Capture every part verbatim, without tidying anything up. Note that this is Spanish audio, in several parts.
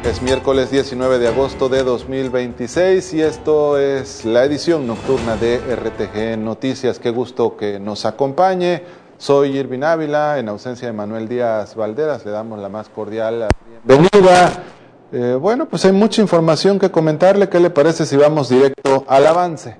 Es miércoles diecinueve de agosto de dos mil veintiséis y esto es la edición nocturna de R T G Noticias. Qué gusto que nos acompañe. Soy Irvin Ávila, en ausencia de Manuel Díaz Valderas, le damos la más cordial bienvenida. Eh, bueno, pues hay mucha información que comentarle. ¿Qué le parece si vamos directo al avance?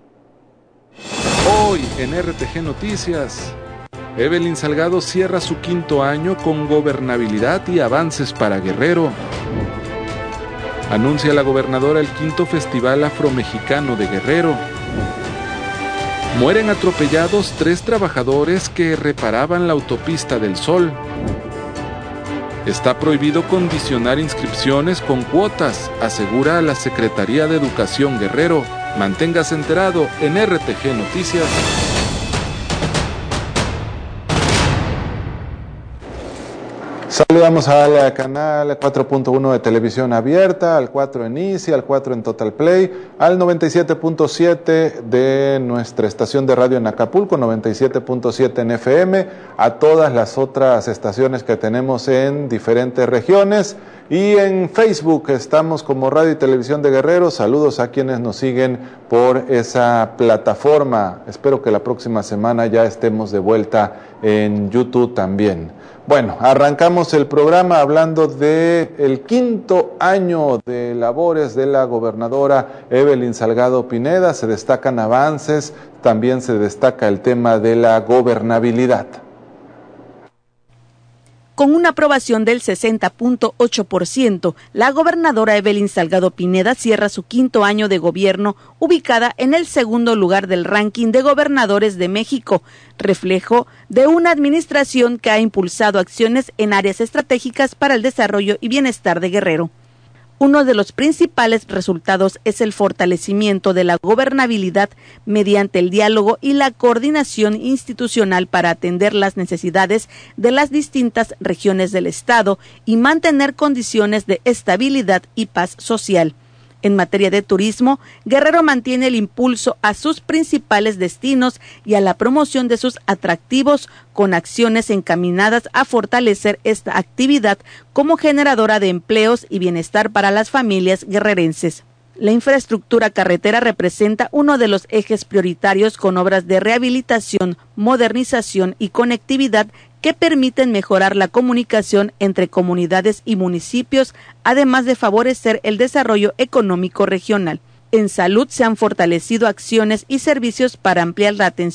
Hoy en R T G Noticias, Evelyn Salgado cierra su quinto año con gobernabilidad y avances para Guerrero. Anuncia la gobernadora el quinto Festival Afromexicano de Guerrero. Mueren atropellados tres trabajadores que reparaban la autopista del Sol. Está prohibido condicionar inscripciones con cuotas, asegura la Secretaría de Educación Guerrero. Manténgase enterado en R T G Noticias. Saludamos al canal cuatro punto uno de Televisión Abierta, al cuatro en Easy, al cuatro en Total Play, al noventa y siete punto siete de nuestra estación de radio en Acapulco, noventa y siete punto siete en F M, a todas las otras estaciones que tenemos en diferentes regiones. Y en Facebook estamos como Radio y Televisión de Guerrero. Saludos a quienes nos siguen por esa plataforma. Espero que la próxima semana ya estemos de vuelta en YouTube también. Bueno, arrancamos el programa hablando de el quinto año de labores de la gobernadora Evelyn Salgado Pineda. Se destacan avances, también se destaca el tema de la gobernabilidad. Con una aprobación del sesenta punto ocho por ciento, la gobernadora Evelyn Salgado Pineda cierra su quinto año de gobierno, ubicada en el segundo lugar del ranking de gobernadores de México, reflejo de una administración que ha impulsado acciones en áreas estratégicas para el desarrollo y bienestar de Guerrero. Uno de los principales resultados es el fortalecimiento de la gobernabilidad mediante el diálogo y la coordinación institucional para atender las necesidades de las distintas regiones del Estado y mantener condiciones de estabilidad y paz social. En materia de turismo, Guerrero mantiene el impulso a sus principales destinos y a la promoción de sus atractivos con acciones encaminadas a fortalecer esta actividad como generadora de empleos y bienestar para las familias guerrerenses. La infraestructura carretera representa uno de los ejes prioritarios con obras de rehabilitación, modernización y conectividad que permiten mejorar la comunicación entre comunidades y municipios, además de favorecer el desarrollo económico regional. En salud se han fortalecido acciones y servicios para ampliar la atención